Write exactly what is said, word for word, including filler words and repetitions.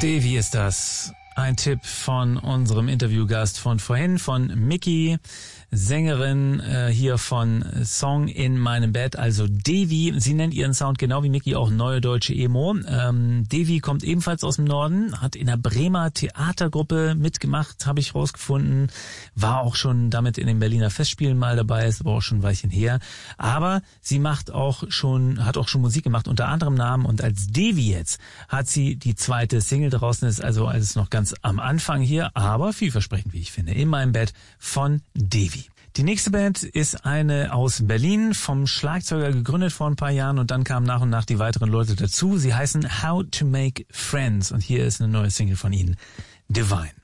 Davy ist das. Ein Tipp von unserem Interviewgast von vorhin, von Micky, Sängerin äh, hier von Song in meinem Bett, also Davy. Sie nennt ihren Sound genau wie Micky auch Neue Deutsche Emo. Ähm, Davy kommt ebenfalls aus dem Norden, hat in der Bremer Theatergruppe mitgemacht, habe ich rausgefunden. War auch schon damit in den Berliner Festspielen mal dabei, ist aber auch schon ein Weilchen her. Aber sie macht auch schon, hat auch schon Musik gemacht unter anderem Namen, und als Davy jetzt hat sie die zweite Single draußen, ist also alles noch ganz am Anfang hier, aber vielversprechend, wie ich finde, in meinem Bett von Davy. Die nächste Band ist eine aus Berlin, vom Schlagzeuger gegründet vor ein paar Jahren, und dann kamen nach und nach die weiteren Leute dazu. Sie heißen How to Make Friends, und hier ist eine neue Single von ihnen, Divine.